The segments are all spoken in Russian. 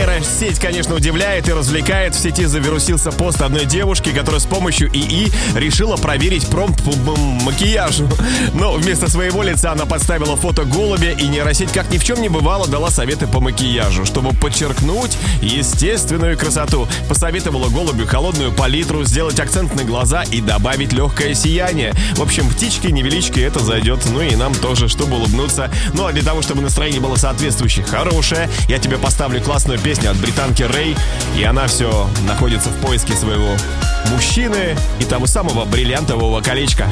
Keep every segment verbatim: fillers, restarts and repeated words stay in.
Нейросеть, конечно, удивляет и развлекает. В сети завирусился пост одной девушки, которая с помощью ИИ решила проверить промпт по макияжу. Но вместо своего лица она подставила фото голубя, и нейросеть, как ни в чем не бывало, дала советы по макияжу, чтобы подчеркнуть естественную красоту. Посоветовала голубю холодную палитру, сделать акцентные глаза и добавить легкое сияние. В общем, птички, невелички, это зайдет. Ну и нам тоже, чтобы улыбнуться. Ну а для того, чтобы настроение было соответствующее, хорошее, я тебе поставлю классную песню от британки Рэй. И она все находится в поиске своего мужчины и того самого бриллиантового колечка.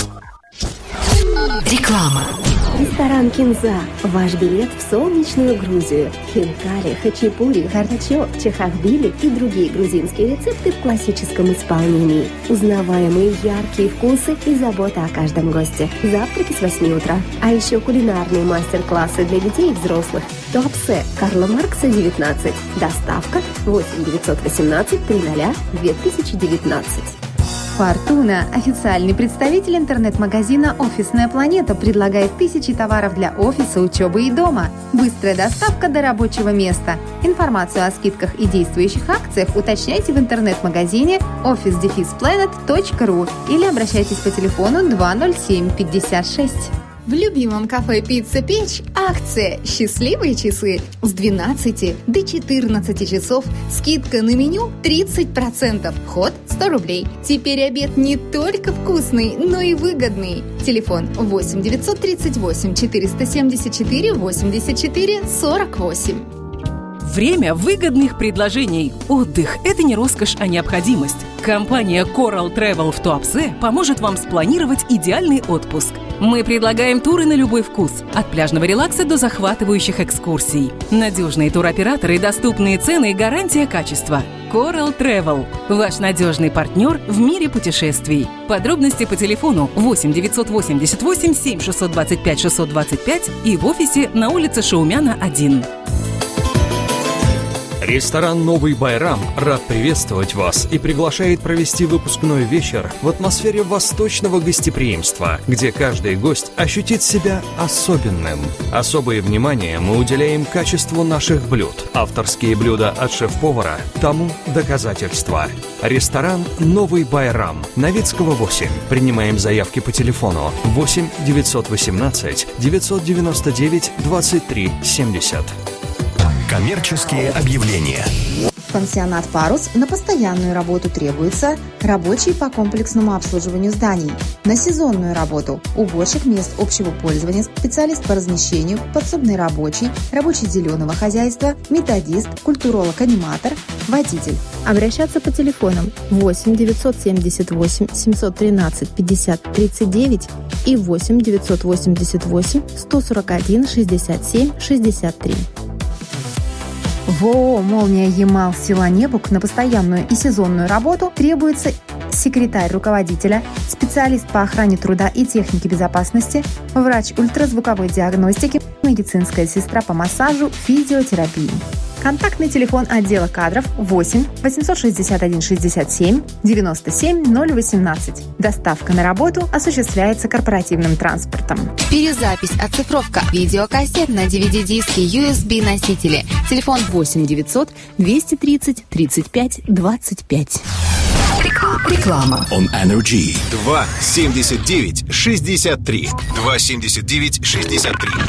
Реклама. Ресторан «Кинза». Ваш билет в солнечную Грузию. Хинкали, хачапури, гарачо, чахахбили и другие грузинские рецепты в классическом исполнении. Узнаваемые яркие вкусы и забота о каждом госте. Завтраки с восьми утра. А еще кулинарные мастер-классы для детей и взрослых. Туапсе, Карла Маркса, девятнадцать. Доставка восемь девятьсот восемнадцать триста две тысячи девятнадцать. Фортуна, официальный представитель интернет-магазина «Офисная планета», предлагает тысячи товаров для офиса, учебы и дома. Быстрая доставка до рабочего места. Информацию о скидках и действующих акциях уточняйте в интернет-магазине офис дефис планет точка ру или обращайтесь по телефону два ноль семь пятьдесят шесть. В любимом кафе «Пицца Печь» акция «Счастливые часы» с двенадцати до четырнадцати часов. Скидка на меню тридцать процентов. Вход сто рублей. Теперь обед не только вкусный, но и выгодный. Телефон восемь девятьсот тридцать восемь четыреста семьдесят четыре восемьдесят четыре сорок восемь. Время выгодных предложений. Отдых – это не роскошь, а необходимость. Компания Coral Travel в Туапсе поможет вам спланировать идеальный отпуск. Мы предлагаем туры на любой вкус, от пляжного релакса до захватывающих экскурсий. Надежные туроператоры, доступные цены и гарантия качества. Coral Travel – ваш надежный партнер в мире путешествий. Подробности по телефону восемь девятьсот восемьдесят восемь семь шестьсот двадцать пять шестьсот двадцать пять и в офисе на улице Шаумяна, один. Ресторан «Новый Байрам» рад приветствовать вас и приглашает провести выпускной вечер в атмосфере восточного гостеприимства, где каждый гость ощутит себя особенным. Особое внимание мы уделяем качеству наших блюд. Авторские блюда от шеф-повара тому доказательства. Ресторан «Новый Байрам», Новицкого, восемь. Принимаем заявки по телефону восемь девятьсот восемнадцать девятьсот девяносто девять двадцать три семьдесят. Коммерческие объявления. Пансионат «Парус» на постоянную работу требуется рабочий по комплексному обслуживанию зданий. На сезонную работу уборщик мест общего пользования, специалист по размещению, подсобный рабочий, рабочий зеленого хозяйства, методист, культуролог-аниматор, водитель. Обращаться по телефонам восемь девятьсот семьдесят восемь семьсот тринадцать пятьдесят тридцать девять и восемь девятьсот восемьдесят восемь сто сорок один шестьдесят семь шестьдесят три. В ООО «Молния Ямал» Сила-Небук на постоянную и сезонную работу требуется секретарь руководителя, специалист по охране труда и технике безопасности, врач ультразвуковой диагностики, медицинская сестра по массажу, физиотерапии. Контактный телефон отдела кадров восемь восемьсот шестьдесят один шестьдесят семь девяносто семь ноль восемнадцать. Доставка на работу осуществляется корпоративным транспортом. Перезапись, оцифровка, видеокассет на ди ви ди-диски, ю эс би-носители. Телефон восемь девятьсот двести тридцать тридцать пять двадцать пять. Реклама. On Energy. два семьдесят девять шестьдесят три. два семьдесят девять шестьдесят три.